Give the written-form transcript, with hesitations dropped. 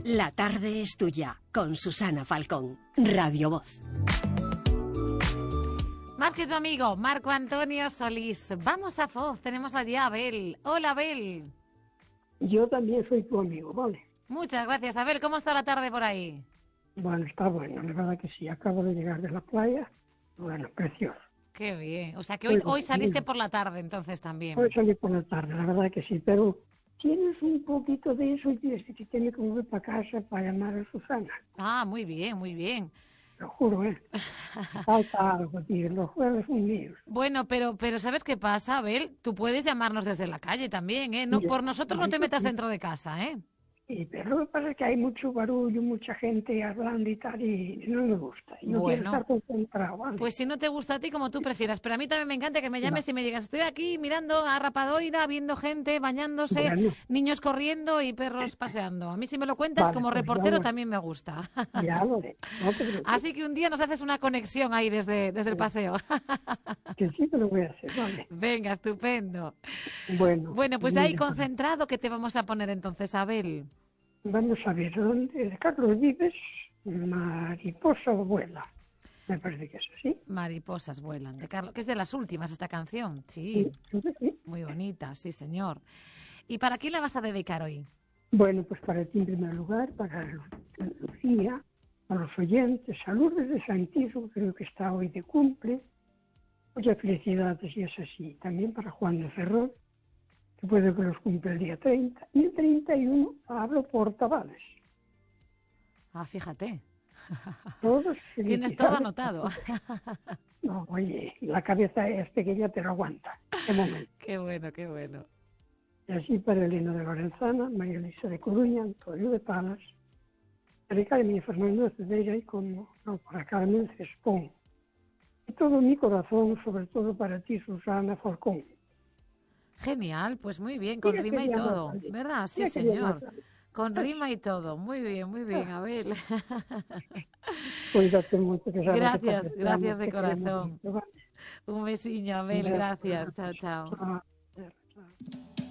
La tarde es tuya, con Susana Falcón, Radio Voz. Más que tu amigo, Marco Antonio Solís. Vamos a Foz, tenemos allí a Abel. Hola, Abel. Yo también soy tu amigo, ¿vale? Muchas gracias, Abel. ¿Cómo está la tarde por ahí? Bueno, está bueno, la verdad que sí. Acabo de llegar de la playa. Bueno, precioso. Qué bien. O sea que hoy saliste por la tarde, entonces también. Hoy salí por la tarde, la verdad que sí. Pero tienes un poquito de eso y tienes que tener que volver para casa para llamar a Susana. Ah, muy bien, muy bien. Lo juro, ¿eh? Falta algo, tío. Los jueves son míos. Bueno, pero ¿sabes qué pasa, Abel? Tú puedes llamarnos desde la calle también, ¿eh? No, por nosotros no te metas dentro de casa, ¿eh? Sí, pero lo que pasa es que hay mucho barullo, mucha gente hablando y tal, y no me gusta. Yo quiero estar concentrado, ¿vale? Pues si no te gusta a ti, como tú prefieras. Pero a mí también me encanta que me llames y me digas, estoy aquí mirando a Rapadoira, viendo gente, bañándose, niños corriendo y perros paseando. A mí si me lo cuentas como reportero también me gusta. Ya lo haré. No te preocupes. Así que un día nos haces una conexión ahí desde el paseo. Que sí que lo voy a hacer, vale. Venga, estupendo. Bueno, pues ahí concentrado, ¿qué te vamos a poner entonces, Abel? Vamos a ver, ¿dónde? De Carlos Vives, Mariposa vuela. Me parece que es así. Mariposas vuelan, de Carlos, que es de las últimas esta canción. Sí. Muy bonita, sí, señor. ¿Y para quién la vas a dedicar hoy? Bueno, pues para ti en primer lugar, para Lucía, a los oyentes, a Lourdes de Santiago, creo que está hoy de cumple. Muchas felicidades y es así. También para Juan de Ferrol, que puede que los cumple el día 30. Y el 31 Pablo Portavales. Ah, fíjate. Todos tienes todo anotado. No, oye, la cabeza es pequeña, pero aguanta. De momento. Qué bueno, qué bueno. Y así para Elena de Lorenzana, María Elisa de Coruña, Antonio de Palas, para Carmen Fernando de Cedeira y para Carmen Cespón. Y todo mi corazón, sobre todo para ti, Susana Falcón. Genial, pues muy bien, con rima y todo, ¿verdad? Sí, señor. Con rima y todo. Muy bien, Abel. Cuídate mucho. Gracias de corazón. Un besiño, Abel, gracias. Chao, chao.